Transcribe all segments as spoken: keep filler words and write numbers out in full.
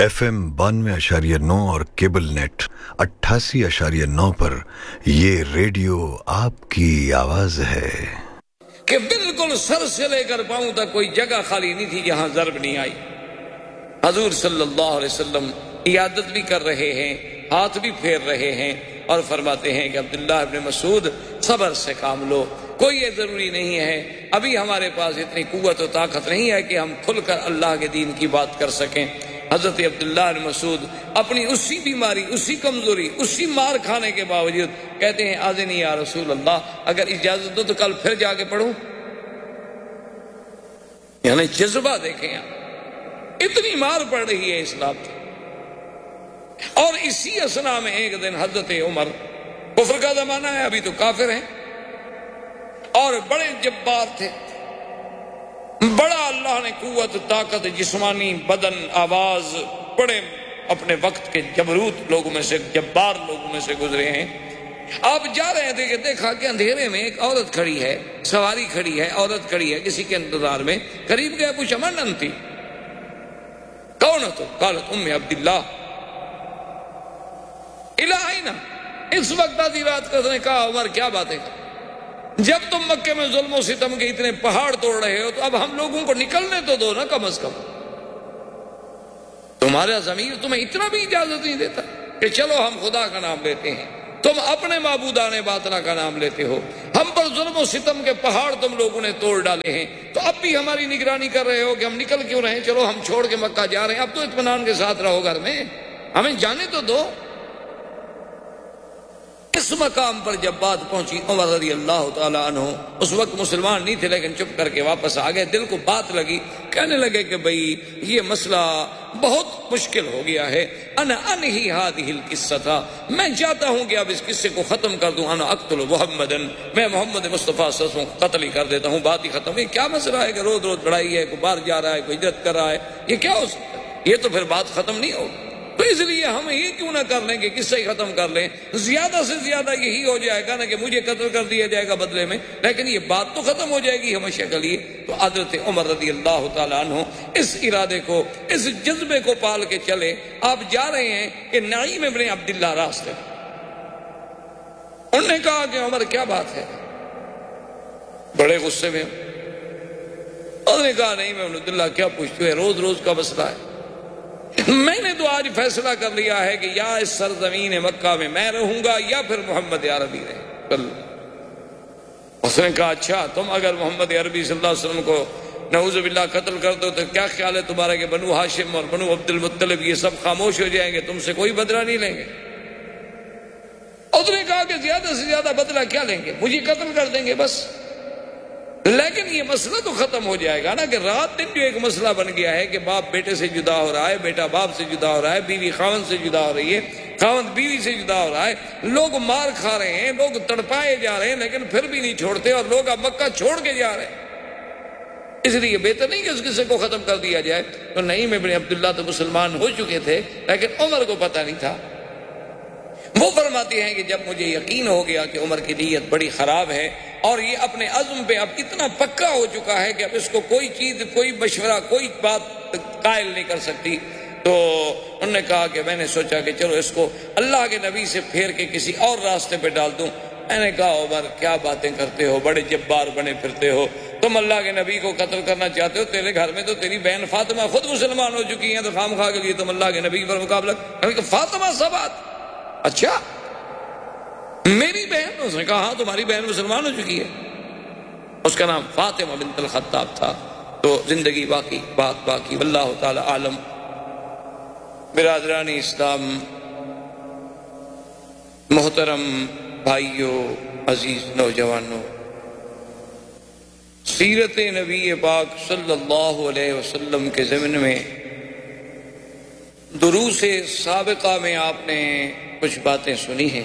F M बानवे अशारिया नौ और केबल नेट अट्ठासी अशारिया नौ पर ये रेडियो आपकी आवाज है कि बिल्कुल सर से लेकर पांव तक कोई जगह खाली नहीं थी जहां ज़र्ब नहीं आई। हजूर सल्लल्लाहु अलैहि वसल्लम इयादत भी कर रहे हैं, हाथ भी फेर रहे हैं और फरमाते हैं कि अब्दुल्लाह इब्न मसूद सब्र से काम लो, कोई ये जरूरी नहीं है, अभी हमारे पास इतनी कुव्वत और ताकत नहीं है कि हम खुलकर अल्लाह के दीन की बात कर सकें। हजरत अब्दुल्लाह इब्न मसूद अपनी उसी बीमारी, उसी कमजोरी, उसी मार खाने के बावजूद कहते हैं आज़िनी या रसूल अल्लाह, अगर इजाजत दो तो कल फिर जाके पढ़ूं। यानी जज्बा देखें आप, इतनी मार पड़ रही है इस्लाम की। और इसी असना में एक दिन हजरत उमर, कुफ्र का जमाना है, अभी तो काफिर हैं और बड़े जब्बार थे, बड़ा अल्लाह ने कुव्वत, ताकत, जिस्मानी बदन, आवाज, बड़े अपने वक्त के जबरूत लोगों में से, जब्बार लोगों में से गुजरे हैं। आप जा रहे थे कि देखा कि अंधेरे में एक औरत खड़ी है, सवारी खड़ी है, औरत खड़ी है किसी के इंतजार में। करीब गया, पूछा मन थी, कौन हो तो? कालत उम्मे अब्दुल्लाह इलाहीना। इस वक्त आधी रात का उसने कहा उमर क्या बात है, जब तुम मक्के में जुल्म और सितम के इतने पहाड़ तोड़ रहे हो तो अब हम लोगों को निकलने तो दो ना, कम अज कम। तुम्हारा ज़मीर तुम्हें इतना भी इजाजत नहीं देता कि चलो हम खुदा का नाम लेते हैं, तुम अपने माबूदाने बातला का नाम लेते हो, हम पर जुल्म और सितम के पहाड़ तुम लोगों ने तोड़ डाले हैं, तो अब भी हमारी निगरानी कर रहे हो कि हम निकल क्यों रहे हैं? चलो हम छोड़ के मक्का जा रहे हैं, अब तो इत्मीनान के साथ रहो घर में, हमें जाने तो दो। इस मकाम पर जब बात पहुंची उमर रज़ी अल्लाह ताला अन्हु, उस वक्त मुसलमान नहीं थे लेकिन चुप करके वापस आ गए। दिल को बात लगी, कहने लगे कि भाई ये मसला बहुत मुश्किल हो गया है। अना अन ही हादिहिल किस्सा था, मैं चाहता हूं कि अब इस किस्से को खत्म कर दूं। अना अक्तुल मुहम्मदन, मैं मोहम्मद मुस्तफ़ा सल्लल्लाहु अलैहि वसल्लम को कत्ल ही कर देता हूं, बात ही खत्म। ये क्या मसला है कि रोज रोज लड़ाई है, कोई बाहर जा रहा है, कोई हिजरत कर रहा है, ये क्या हो सकता है? ये तो फिर बात खत्म नहीं होगी। तो इसलिए हम ये क्यों ना कर लें कि किससे ही खत्म कर लें, ज्यादा से ज्यादा यही हो जाएगा ना कि मुझे कत्ल कर दिया जाएगा बदले में, लेकिन ये बात तो खत्म हो जाएगी हमेशा के लिए। तो हज़रत उमर रज़ी अल्लाह ताला अन्हु इस इरादे को, इस जज्बे को पाल के चले। आप जा रहे हैं कि नईम इब्न अब्दुल्लाह रास्ते, उन्होंने कहा कि उमर क्या बात है, बड़े गुस्से में। उन्होंने कहा नहीं मैं अब्दुल्लाह क्या पूछते हो, रोज रोज का मसला है, मैंने तो आज फैसला कर लिया है कि या इस सरजमीन मक्का में मैं रहूंगा या फिर मोहम्मद अरबी रहे। उसने कहा अच्छा, तुम अगर मोहम्मद अरबी सल्लल्लाहु अलैहि वसल्लम को नऊज़ुबिल्लाह कत्ल कर दो तो क्या ख्याल है तुम्हारा कि बनु हाशिम और बनु अब्दुल मुत्तलिब ये सब खामोश हो जाएंगे, तुमसे कोई बदला नहीं लेंगे? उसने कहा कि ज्यादा से ज्यादा बदला क्या लेंगे, मुझे कत्ल कर देंगे बस। लेकिन ये मसला तो खत्म हो जाएगा ना कि रात दिन जो एक मसला बन गया है कि बाप बेटे से जुदा हो रहा है, बेटा बाप से जुदा हो रहा है, बीवी खावन से जुदा हो रही है, खावन बीवी से जुदा हो रहा है, लोग मार खा रहे हैं, लोग तड़पाए जा रहे हैं, लेकिन फिर भी नहीं छोड़ते और लोग अब मक्का छोड़ के जा रहे हैं। इसलिए बेहतर नहीं कि उस किस्से को खत्म कर दिया जाए। तो नईम इब्न अब्दुल्लाह तो मुसलमान हो चुके थे लेकिन उमर को पता नहीं था। वो फरमाते हैं कि जब मुझे यकीन हो गया कि उमर की नीयत बड़ी खराब है और ये अपने अज़्म पे अब इतना पक्का हो चुका है कि अब इसको कोई चीज, कोई मशवरा, कोई बात कायल नहीं कर सकती, तो उन्होंने कहा कि मैंने सोचा कि चलो इसको अल्लाह के नबी से फेर के किसी और रास्ते पे डाल दूं। मैंने कहा उमर क्या बातें करते हो, बड़े जब्बार बने फिरते हो, तुम अल्लाह के नबी को कत्ल करना चाहते हो, तेरे घर में तो तेरी बहन फातिमा खुद मुसलमान हो चुकी है, तो खामखा के लिए तुम अल्लाह के नबी पर मुकाबला। फातिमा सबात, अच्छा मेरी बहन? उसने कहा हाँ तुम्हारी बहन मुसलमान हो चुकी है। उसका नाम फातिमा बिन्त खत्ताब था। तो जिंदगी बाकी बात बाकी, वल्लाहु ताला आलम। बिरादरानी इस्लाम, मोहतरम भाइयों, अजीज नौजवानों, सीरत नबी पाक सल्लल्लाहु अलैहि वसल्लम के ज़िम्न में दुरूसे साबिका में आपने कुछ बातें सुनी हैं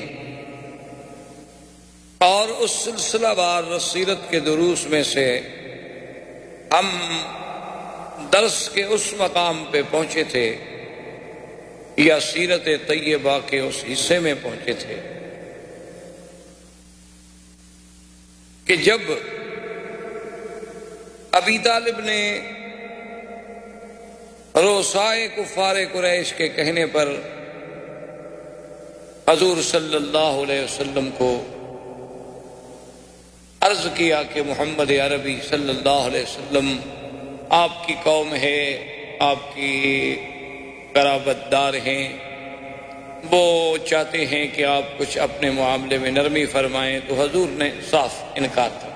और उस सिलसिलावार सीरत के दुरूस में से हम दर्स के उस मकाम पे पहुंचे थे या सीरत तैयबा के उस हिस्से में पहुंचे थे कि जब अबी तालिब ने روسائے کفار قریش کے کہنے پر حضور صلی اللہ علیہ وسلم کو عرض کیا کہ محمد عربی صلی اللہ علیہ وسلم آپ کی قوم ہے، آپ کی قرابت دار ہیں، وہ چاہتے ہیں کہ آپ کچھ اپنے معاملے میں نرمی فرمائیں، تو حضور نے صاف انکار کیا۔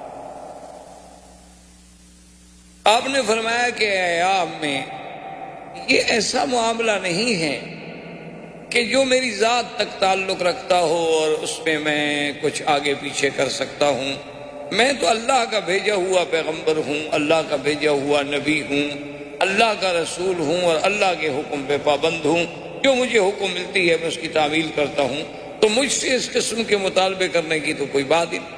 آپ نے فرمایا کہ اے عام میں یہ ایسا معاملہ نہیں ہے کہ جو میری ذات تک تعلق رکھتا ہو اور اس میں میں کچھ آگے پیچھے کر سکتا ہوں۔ میں تو اللہ کا بھیجا ہوا پیغمبر ہوں، اللہ کا بھیجا ہوا نبی ہوں، اللہ کا رسول ہوں اور اللہ کے حکم پہ پابند ہوں۔ جو مجھے حکم ملتی ہے میں اس کی تعمیل کرتا ہوں، تو مجھ سے اس قسم کے مطالبے کرنے کی تو کوئی بات ہی نہیں۔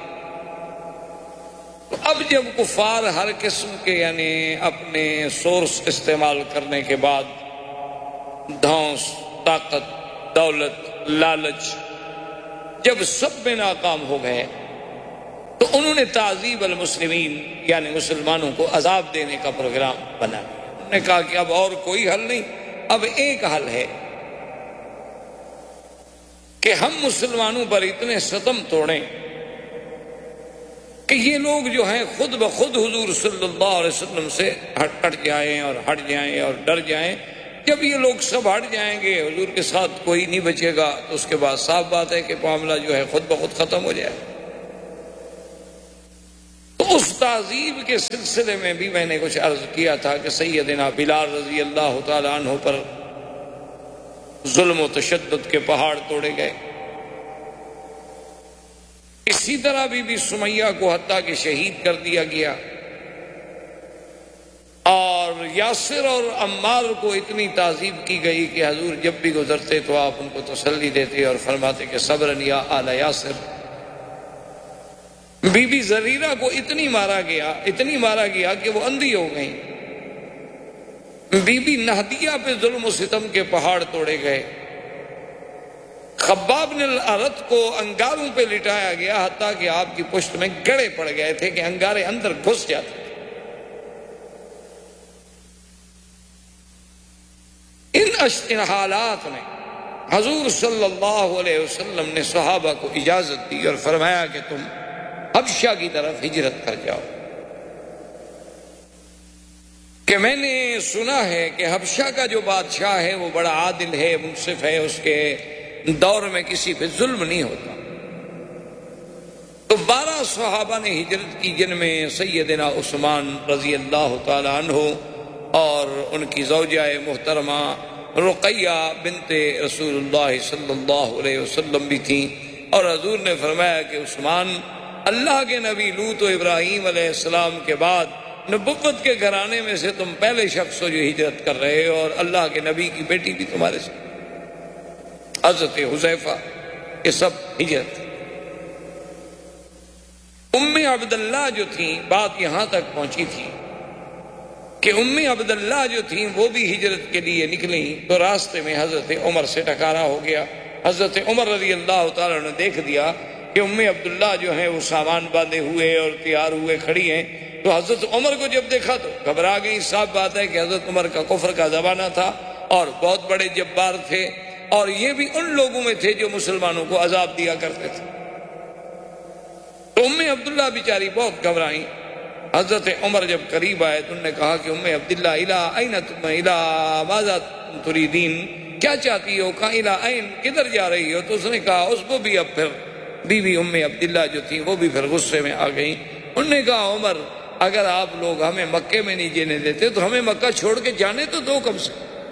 تو اب جب کفار ہر قسم کے یعنی اپنے سورس استعمال کرنے کے بعد دھونس، طاقت، دولت، لالچ جب سب میں ناکام ہو گئے تو انہوں نے تعذیب المسلمین یعنی مسلمانوں کو عذاب دینے کا پروگرام بنا لیا۔ انہوں نے کہا کہ اب اور کوئی حل نہیں، اب ایک حل ہے کہ ہم مسلمانوں پر اتنے ستم توڑیں کہ یہ لوگ جو ہیں خود بخود حضور صلی اللہ علیہ وسلم سے ہٹ کٹ جائیں اور ہٹ جائیں اور ڈر جائیں۔ جب یہ لوگ سب ہٹ جائیں گے، حضور کے ساتھ کوئی نہیں بچے گا، تو اس کے بعد صاف بات ہے کہ معاملہ جو ہے خود بخود ختم ہو جائے۔ تو اس تعذیب کے سلسلے میں بھی میں نے کچھ عرض کیا تھا کہ سیدنا بلال رضی اللہ تعالی عنہ پر ظلم و تشدد کے پہاڑ توڑے گئے۔ اسی طرح بی بی سمیہ کو حتیٰ کہ شہید کر دیا گیا، اور یاسر اور عمار کو اتنی تعذیب کی گئی کہ حضور جب بھی گزرتے تو آپ ان کو تسلی دیتے اور فرماتے کہ صبرن یا آل یاسر۔ بی بی زریرہ کو اتنی مارا گیا اتنی مارا گیا کہ وہ اندھی ہو گئیں۔ بی بی نہدیہ پہ ظلم و ستم کے پہاڑ توڑے گئے۔ خباب بن الارت کو انگاروں پہ لٹایا گیا، حتیٰ کہ آپ کی پشت میں گڑے پڑ گئے تھے کہ انگارے اندر گھس جاتے۔ ان حالات میں حضور صلی اللہ علیہ وسلم نے صحابہ کو اجازت دی اور فرمایا کہ تم حبشہ کی طرف ہجرت کر جاؤ، کہ میں نے سنا ہے کہ حبشہ کا جو بادشاہ ہے وہ بڑا عادل ہے، منصف ہے، اس کے دور میں کسی پہ ظلم نہیں ہوتا۔ تو بارہ صحابہ نے ہجرت کی، جن میں سیدنا عثمان رضی اللہ تعالی عنہ اور ان کی زوجہ محترمہ رقیہ بنت رسول اللہ صلی اللہ علیہ وسلم بھی تھیں۔ اور حضور نے فرمایا کہ عثمان اللہ کے نبی لوط و ابراہیم علیہ السلام کے بعد نبوت کے گھرانے میں سے تم پہلے شخص ہو جو ہجرت کر رہے ہو، اور اللہ کے نبی کی بیٹی بھی تمہارے سے حضرت حذیفہ، یہ سب ہجرت۔ ام عبداللہ جو تھیں، بات یہاں تک پہنچی تھی کہ ام عبداللہ جو تھیں وہ بھی ہجرت کے لیے نکلیں، تو راستے میں حضرت عمر سے ٹکرانا ہو گیا۔ حضرت عمر رضی اللہ تعالیٰ نے دیکھ دیا کہ ام عبداللہ جو ہیں وہ سامان باندھے ہوئے اور تیار ہوئے کھڑی ہیں، تو حضرت عمر کو جب دیکھا تو گھبرا گئی۔ صاف بات ہے کہ حضرت عمر کا کفر کا زمانہ تھا اور بہت بڑے جبار تھے، اور یہ بھی ان لوگوں میں تھے جو مسلمانوں کو عذاب دیا کرتے تھے۔ تو ام عبداللہ بیچاری بہت گھبرائیں۔ حضرت عمر جب قریب آئے تو انہوں نے کہا کہ ام عبداللہ الا این تم الا ماذا تریدین، کیا چاہتی ہو، کہاں الا این، کدھر جا رہی ہو؟ تو اس نے کہا، اس کو بھی اب پھر بی بی ام عبداللہ جو تھی وہ بھی پھر غصے میں آ گئیں۔ انہوں نے کہا، عمر اگر آپ لوگ ہمیں مکے میں نہیں جینے دیتے تو ہمیں مکہ چھوڑ کے جانے تو دو کم سے،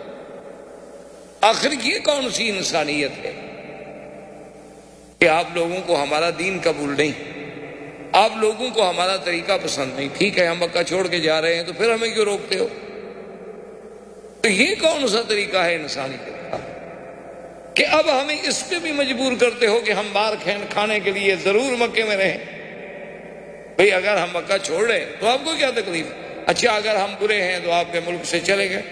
آخر یہ کون سی انسانیت ہے کہ آپ لوگوں کو ہمارا دین قبول نہیں، آپ لوگوں کو ہمارا طریقہ پسند نہیں، ٹھیک ہے ہم مکہ چھوڑ کے جا رہے ہیں تو پھر ہمیں کیوں روکتے ہو؟ تو یہ کون سا طریقہ ہے انسانیت کا کہ اب ہمیں اس پہ بھی مجبور کرتے ہو کہ ہم مار کھانے کے لیے ضرور مکے میں رہیں؟ بھئی اگر ہم مکہ چھوڑ رہے تو آپ کو کیا تکلیف؟ اچھا اگر ہم برے ہیں تو آپ کے ملک سے چلے گئے،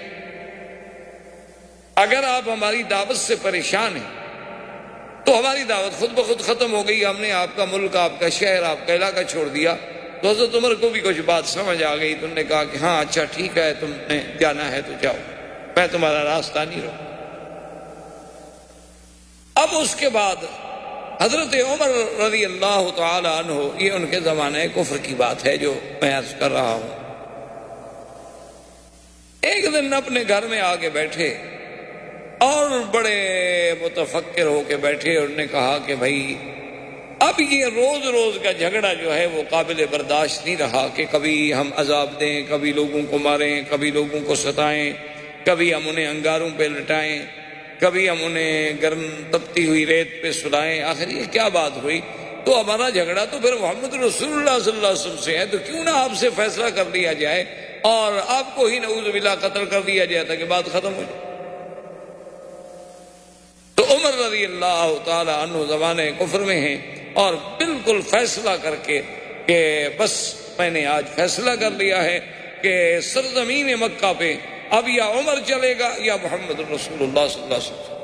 اگر آپ ہماری دعوت سے پریشان ہیں تو ہماری دعوت خود بخود ختم ہو گئی، ہم نے آپ کا ملک، آپ کا شہر، آپ کا علاقہ چھوڑ دیا۔ تو حضرت عمر کو بھی کچھ بات سمجھ آ گئی، تو انہوں نے کہا کہ ہاں اچھا ٹھیک ہے، تم نے جانا ہے تو جاؤ۔ میں تمہارا راستہ نہیں روکوں۔ اب اس کے بعد حضرت عمر رضی اللہ تعالی عنہ، یہ ان کے زمانے کفر کی بات ہے جو میں عرض کر رہا ہوں، ایک دن اپنے گھر میں آ کے بیٹھے اور بڑے متفکر ہو کے بیٹھے، اور نے کہا کہ بھائی اب یہ روز روز کا جھگڑا جو ہے وہ قابل برداشت نہیں رہا کہ کبھی ہم عذاب دیں، کبھی لوگوں کو ماریں، کبھی لوگوں کو ستائیں، کبھی ہم انہیں انگاروں پہ لٹائیں، کبھی ہم انہیں گرم تپتی ہوئی ریت پہ سلائیں، آخر یہ کیا بات ہوئی؟ تو ہمارا جھگڑا تو پھر محمد رسول اللہ صلی اللہ علیہ وسلم سے ہے، تو کیوں نہ آپ سے فیصلہ کر لیا جائے اور آپ کو ہی نعوذ باللہ قتل کر دیا جائے تاکہ بات ختم ہو جائے۔ تو عمر رضی اللہ تعالی عنہ زمانے کفر میں ہیں اور بالکل فیصلہ کر کے کہ بس میں نے آج فیصلہ کر لیا ہے کہ سرزمین مکہ پہ اب یا عمر چلے گا یا محمد رسول اللہ صلی اللہ علیہ وسلم۔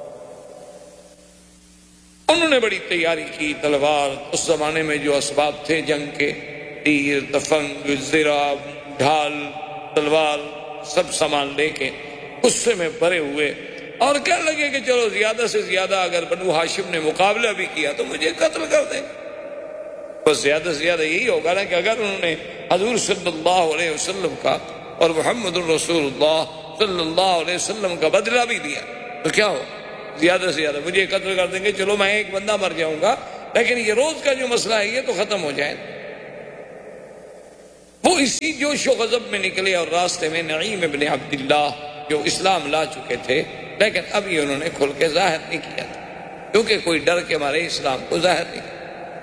انہوں نے بڑی تیاری کی، تلوار، اس زمانے میں جو اسباب تھے جنگ کے، تیر، تفنگ، زرہ، ڈھال، تلوار، سب سامان لے کے غصے میں بھرے ہوئے اور کہنے لگے کہ چلو زیادہ سے زیادہ اگر بنو ہاشم نے مقابلہ بھی کیا تو مجھے قتل کر دیں، بس زیادہ سے زیادہ یہی ہوگا نا کہ اگر انہوں نے حضور صلی اللہ علیہ وسلم کا اور محمد الرسول اللہ صلی اللہ علیہ وسلم کا بدلہ بھی دیا تو کیا ہو، زیادہ سے زیادہ مجھے قتل کر دیں گے، چلو میں ایک بندہ مر جاؤں گا لیکن یہ روز کا جو مسئلہ ہے یہ تو ختم ہو جائے۔ وہ اسی جوش و غضب میں نکلے اور راستے میں نعیم ابن عبداللہ جو اسلام لا چکے تھے لیکن ابھی انہوں نے کھل کے ظاہر نہیں کیا تھا کیونکہ کوئی ڈر کے مارے اسلام کو ظاہر نہیں کیا۔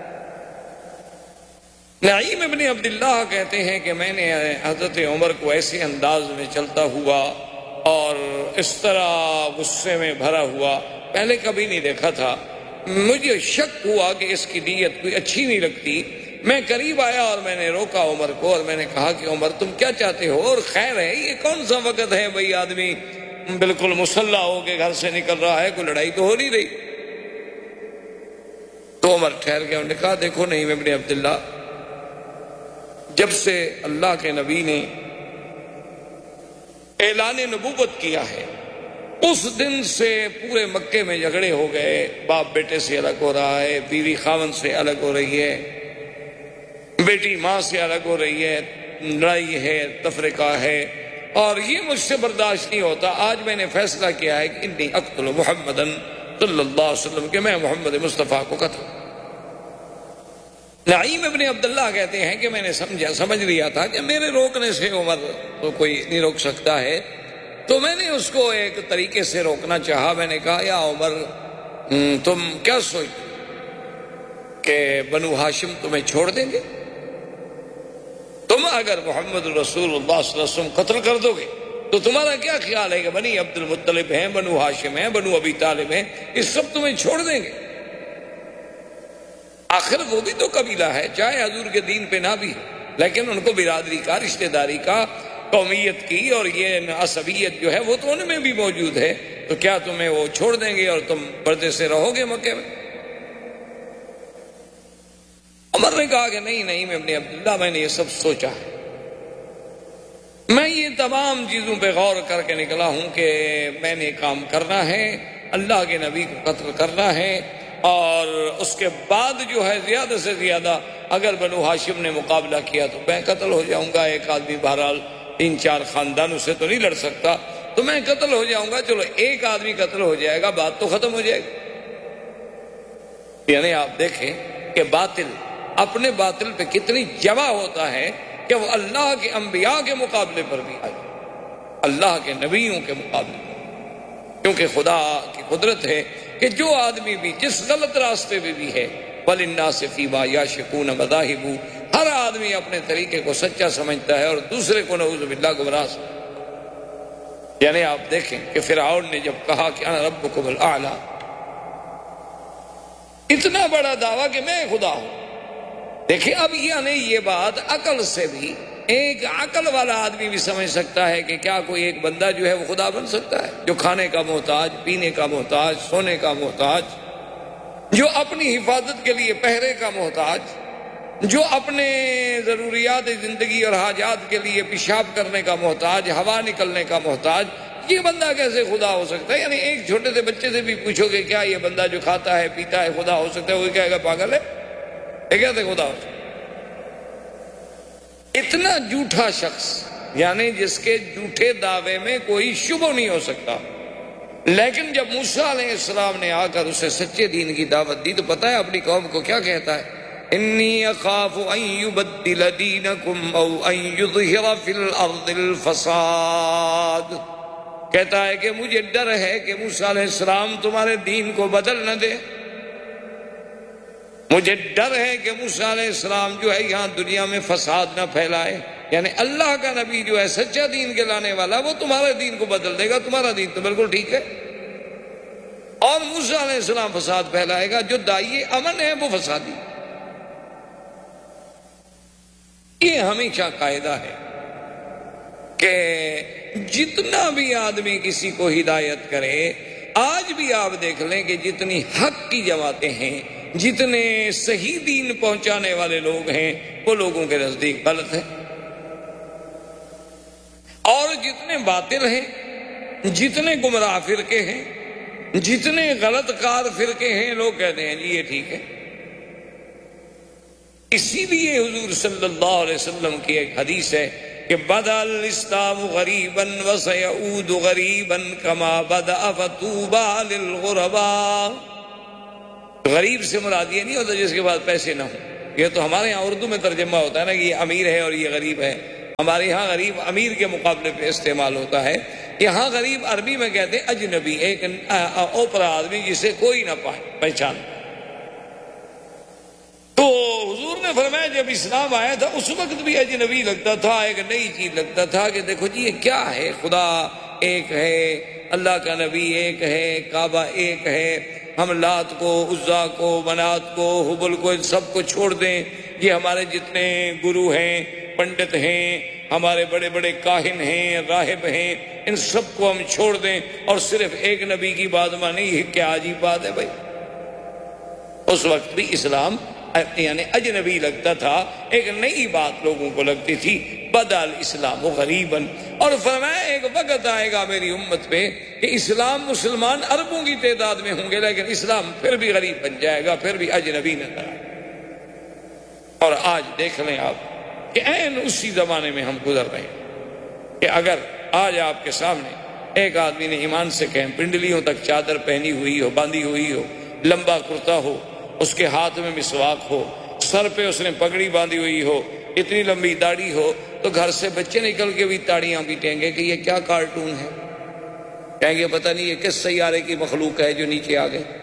نعیم ابن عبداللہ کہتے ہیں کہ میں نے حضرت عمر کو ایسے انداز میں چلتا ہوا اور اس طرح غصے میں بھرا ہوا پہلے کبھی نہیں دیکھا تھا، مجھے شک ہوا کہ اس کی نیت کوئی اچھی نہیں لگتی۔ میں قریب آیا اور میں نے روکا عمر کو اور میں نے کہا کہ عمر تم کیا چاہتے ہو؟ اور خیر ہے یہ کون سا وقت ہے بھائی آدمی بالکل مسلح ہو کے گھر سے نکل رہا ہے، کوئی لڑائی تو ہو نہیں رہی۔ تو عمر ٹھہر گیا، انہوں نے کہا دیکھو نعیم ابن عبداللہ، جب سے اللہ کے نبی نے اعلان نبوت کیا ہے اس دن سے پورے مکے میں جھگڑے ہو گئے، باپ بیٹے سے الگ ہو رہا ہے، بیوی خاوند سے الگ ہو رہی ہے، بیٹی ماں سے الگ ہو رہی ہے، لڑائی ہے، تفرقہ ہے، اور یہ مجھ سے برداشت نہیں ہوتا۔ آج میں نے فیصلہ کیا ہے کہ انی اقتل محمدن صلی اللہ علیہ وسلم کہ میں محمد مصطفیٰ کو قتل۔ نعیم ابن عبداللہ کہتے ہیں کہ میں نے سمجھا سمجھ لیا تھا کہ میرے روکنے سے عمر تو کوئی نہیں روک سکتا ہے، تو میں نے اس کو ایک طریقے سے روکنا چاہا۔ میں نے کہا یا عمر تم کیا سوچتے کہ بنو ہاشم تمہیں چھوڑ دیں گے؟ تم اگر محمد رسول اللہ صلی اللہ علیہ وسلم قتل کر دو گے تو تمہارا کیا خیال ہے کہ بنی عبد المطلب ہیں، بنو ہاشم ہیں، بنو ابی طالب ہیں، یہ سب تمہیں چھوڑ دیں گے؟ آخر وہ بھی تو قبیلہ ہے، چاہے حضور کے دین پہ نہ بھی، لیکن ان کو برادری کا، رشتہ داری کا، قومیت کی اور یہ عصبیت جو ہے وہ تو ان میں بھی موجود ہے، تو کیا تمہیں وہ چھوڑ دیں گے اور تم پردے سے رہو گے مکے میں؟ عمر نے کہا کہ نہیں نہیں ابن عبداللہ، میں نے یہ سب سوچا ہے، میں یہ تمام چیزوں پہ غور کر کے نکلا ہوں کہ میں نے کام کرنا ہے، اللہ کے نبی کو قتل کرنا ہے، اور اس کے بعد جو ہے زیادہ سے زیادہ اگر بنو ہاشم نے مقابلہ کیا تو میں قتل ہو جاؤں گا، ایک آدمی بہرحال تین چار خاندانوں سے تو نہیں لڑ سکتا، تو میں قتل ہو جاؤں گا، چلو ایک آدمی قتل ہو جائے گا بات تو ختم ہو جائے گی۔ یعنی آپ دیکھیں کہ باطل اپنے باطل پہ کتنی جمع ہوتا ہے کہ وہ اللہ کے انبیاء کے مقابلے پر بھی آ جائے، اللہ کے نبیوں کے مقابلے پر، کیونکہ خدا کی قدرت ہے کہ جو آدمی بھی جس غلط راستے پہ بھی ہے وَلِلنَّاسِ فِي مَا يَعْشِقُونَ مَذَاهِبُ، ہر آدمی اپنے طریقے کو سچا سمجھتا ہے اور دوسرے کو نعوذ باللہ گمراہ سمجھتا۔ یعنی آپ دیکھیں کہ فرعون نے جب کہا کہ انا ربکم الاعلی، اتنا بڑا دعویٰ کہ میں خدا ہوں۔ دیکھیں اب یعنی یہ بات عقل سے بھی، ایک عقل والا آدمی بھی سمجھ سکتا ہے کہ کیا کوئی ایک بندہ جو ہے وہ خدا بن سکتا ہے، جو کھانے کا محتاج، پینے کا محتاج، سونے کا محتاج، جو اپنی حفاظت کے لیے پہرے کا محتاج، جو اپنے ضروریات زندگی اور حاجات کے لیے پیشاب کرنے کا محتاج، ہوا نکلنے کا محتاج، یہ بندہ کیسے خدا ہو سکتا ہے؟ یعنی ایک چھوٹے سے بچے سے بھی پوچھو کہ کیا یہ بندہ جو کھاتا ہے پیتا ہے خدا ہو سکتا ہے، وہ کہے گا پاگل ہے، یہ کیسے خدا ہو سکتا ہے؟ اتنا جھوٹا شخص، یعنی جس کے جھوٹے دعوے میں کوئی شبہ نہیں ہو سکتا. لیکن جب موسیٰ علیہ السلام نے آ کر اسے سچے دین کی دعوت دی تو پتہ ہے اپنی قوم کو کیا کہتا ہے؟ انی اخاف ان یبدل دینکم او ان یظہر فی الارض الفساد. کہتا ہے کہ مجھے ڈر ہے کہ موسیٰ علیہ السلام تمہارے دین کو بدل نہ دے، مجھے ڈر ہے کہ موسیٰ علیہ السلام جو ہے یہاں دنیا میں فساد نہ پھیلائے. یعنی اللہ کا نبی جو ہے سچا دین کے لانے والا، وہ تمہارے دین کو بدل دے گا، تمہارا دین تو بالکل ٹھیک ہے، اور موسیٰ علیہ السلام فساد پھیلائے گا. جو داعی امن ہے وہ فسادی. یہ ہمیشہ قاعدہ ہے کہ جتنا بھی آدمی کسی کو ہدایت کرے، آج بھی آپ دیکھ لیں کہ جتنی حق کی جماعتیں ہیں، جتنے صحیح دین پہنچانے والے لوگ ہیں، وہ لوگوں کے نزدیک غلط ہیں، اور جتنے باطل ہیں، جتنے گمراہ فرقے ہیں، جتنے غلط کار فرقے ہیں، لوگ کہتے ہیں جی یہ ٹھیک ہے. اسی لیے حضور صلی اللہ علیہ وسلم کی ایک حدیث ہے کہ بدأ الاسلام غریبا وسیعود غریبا کما بدأ فطوبى للغرباء. غریب سے مراد یہ نہیں ہوتا جس کے پاس پیسے نہ ہوں، یہ تو ہمارے یہاں اردو میں ترجمہ ہوتا ہے نا کہ یہ امیر ہے اور یہ غریب ہے. ہمارے یہاں غریب امیر کے مقابلے پہ استعمال ہوتا ہے. یہاں غریب عربی میں کہتے ہیں اجنبی، ایک اوپرا آدمی جسے کوئی نہ پائے پہچان. تو حضور نے فرمایا جب اسلام آیا تھا اس وقت بھی اجنبی لگتا تھا، ایک نئی چیز لگتا تھا کہ دیکھو جی یہ کیا ہے، خدا ایک ہے، اللہ کا نبی ایک ہے، کعبہ ایک ہے، ہم لات کو، عزا کو، منات کو، حبل کو، ان سب کو چھوڑ دیں. یہ ہمارے جتنے گرو ہیں، پنڈت ہیں، ہمارے بڑے بڑے کاہن ہیں، راہب ہیں، ان سب کو ہم چھوڑ دیں اور صرف ایک نبی کی بات مانیں. یہ کیا عجیب بات ہے بھائی. اس وقت بھی اسلام یعنی اجنبی لگتا تھا، ایک نئی بات لوگوں کو لگتی تھی. بدأ الاسلام غریبا، اور فرمایا ایک وقت آئے گا میری امت پہ کہ اسلام مسلمان اربوں کی تعداد میں ہوں گے، لیکن اسلام پھر بھی غریب بن جائے گا، پھر بھی اجنبی نظر آئے. اور آج دیکھ لیں آپ کہ عین اسی زمانے میں ہم گزر رہے ہیں کہ اگر آج آپ کے سامنے ایک آدمی نے ایمان سے کہیں پنڈلیوں تک چادر پہنی ہوئی ہو، باندھی ہوئی ہو، لمبا کرتا ہو، اس کے ہاتھ میں مسواک ہو، سر پہ اس نے پگڑی باندھی ہوئی ہو، اتنی لمبی داڑھی ہو، تو گھر سے بچے نکل کے بھی تاڑیاں پیٹیں گے کہ یہ کیا کارٹون ہے، کہیں گے پتہ نہیں یہ کس سیارے کی مخلوق ہے جو نیچے آ گئے.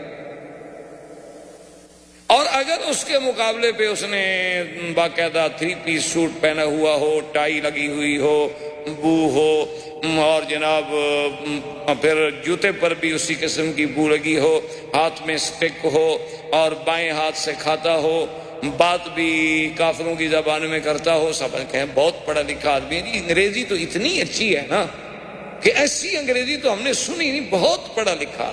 اور اگر اس کے مقابلے پہ اس نے باقاعدہ تھری پیس سوٹ پہنا ہوا ہو، ٹائی لگی ہوئی ہو، بو ہو، اور جناب پھر جوتے پر بھی اسی قسم کی بو لگی ہو، ہاتھ میں سٹک ہو اور بائیں ہاتھ سے کھاتا ہو، بات بھی کافروں کی زبان میں کرتا ہو، سب کہیں بہت پڑھا لکھا آدمی ہے. انگریزی تو اتنی اچھی ہے نا کہ ایسی انگریزی تو ہم نے سنی نہیں، بہت پڑھا لکھا،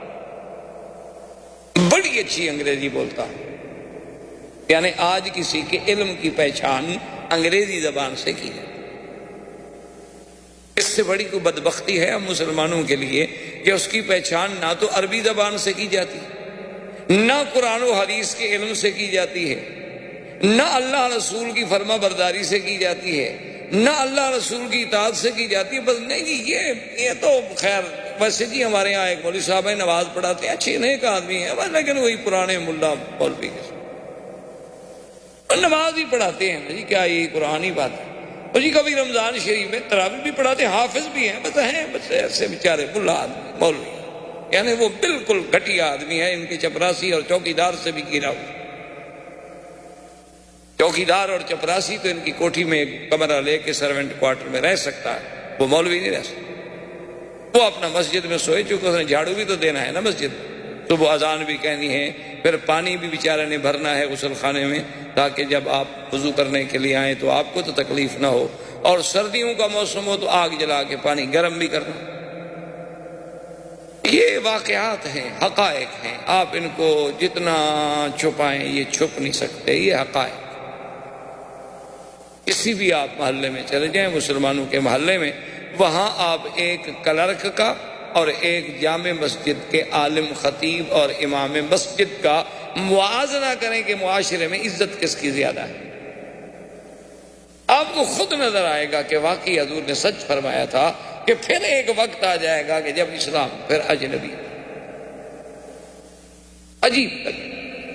بڑی اچھی انگریزی بولتا. یعنی آج کسی کے علم کی پہچان انگریزی زبان سے کی ہے. اس سے بڑی کوئی بدبختی ہے ہم مسلمانوں کے لیے کہ اس کی پہچان نہ تو عربی زبان سے کی جاتی، نہ قرآن و حدیث کے علم سے کی جاتی ہے، نہ اللہ رسول کی فرما برداری سے کی جاتی ہے، نہ اللہ رسول کی اطاعت سے کی جاتی ہے. بس نہیں جی یہ یہ تو خیر ویسے جی ہمارے یہاں ایک مولوی صاحب ہیں نماز پڑھاتے ہیں، اچھے نیک آدمی ہیں، لیکن وہی پرانے ملا مولوی کے نماز ہی پڑھاتے ہیں جی، کیا یہ قرآن ہی بات ہے. اور جی کبھی رمضان شریف میں تراویح بھی پڑھاتے ہیں، حافظ بھی ہیں، بس ہیں بس ایسے بیچارے ملا آدمی مولوی، یعنی وہ بالکل گھٹیا آدمی ہے. ان کی چپراسی اور چوکیدار سے بھی گرا ہوا. چوکیدار اور چپراسی تو ان کی کوٹھی میں ایک کمرہ لے کے سروینٹ کوارٹر میں رہ سکتا ہے، وہ مولوی نہیں رہ سکتا. وہ اپنا مسجد میں سوئے، چونکہ اس نے جھاڑو بھی تو دینا ہے نا مسجد میں، تو وہ اذان بھی کہنی ہے، پھر پانی بھی بیچارے نے بھرنا ہے غسل خانے میں تاکہ جب آپ وضو کرنے کے لیے آئیں تو آپ کو تو تکلیف نہ ہو، اور سردیوں کا موسم ہو تو آگ جلا کے پانی گرم بھی کرنا. یہ واقعات ہیں، حقائق ہیں، آپ ان کو جتنا چھپائیں یہ چھپ نہیں سکتے. یہ حقائق کسی بھی آپ محلے میں چلے جائیں، مسلمانوں کے محلے میں وہاں آپ ایک کلرک کا اور ایک جامع مسجد کے عالم خطیب اور امام مسجد کا موازنہ کریں کہ معاشرے میں عزت کس کی زیادہ ہے. آپ کو خود نظر آئے گا کہ واقعی حضور نے سچ فرمایا تھا کہ پھر ایک وقت آ جائے گا کہ جب اسلام پھر اجنبی. عجیب لگے.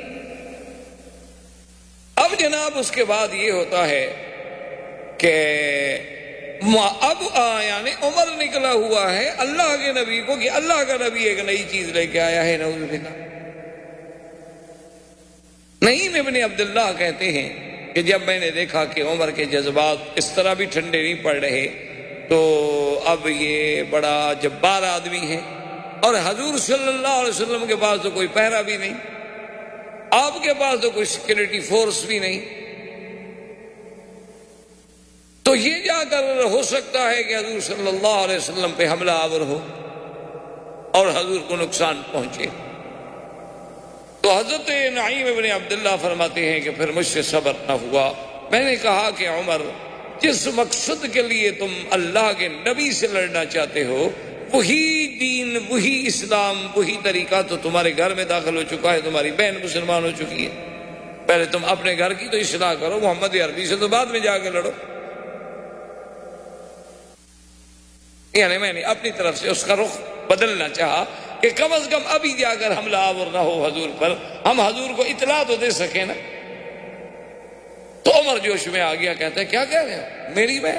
اب جناب اس کے بعد یہ ہوتا ہے کہ اب یعنی عمر نکلا ہوا ہے اللہ کے نبی کو کہ اللہ کا نبی ایک نئی چیز لے کے آیا ہے. نعوذ باللہ. نعیم ابن عبداللہ کہتے ہیں کہ جب میں نے دیکھا کہ عمر کے جذبات اس طرح بھی ٹھنڈے نہیں پڑ رہے تو اب یہ بڑا جبار آدمی ہے اور حضور صلی اللہ علیہ وسلم کے پاس تو کوئی پہرا بھی نہیں, آپ کے پاس تو کوئی سیکورٹی فورس بھی نہیں, تو یہ جا کر ہو سکتا ہے کہ حضور صلی اللہ علیہ وسلم پہ حملہ آور ہو اور حضور کو نقصان پہنچے. تو حضرت نعیم ابن عبداللہ فرماتے ہیں کہ پھر مجھ سے صبر نہ ہوا. میں نے کہا کہ عمر, جس مقصد کے لیے تم اللہ کے نبی سے لڑنا چاہتے ہو وہی دین, وہی اسلام, وہی طریقہ تو تمہارے گھر میں داخل ہو چکا ہے, تمہاری بہن مسلمان ہو چکی ہے. پہلے تم اپنے گھر کی تو اصلاح کرو, محمد عربی سے تو بعد میں جا کے لڑو. یعنی میں نے اپنی طرف سے اس کا رخ بدلنا چاہا کہ کم از کم ابھی جا کر حملہ آور نہ ہو حضور پر, ہم حضور کو اطلاع تو دے سکیں نا. تو عمر جوش میں آ گیا, کہتا ہے کیا کہہ رہے ہیں, میری بہن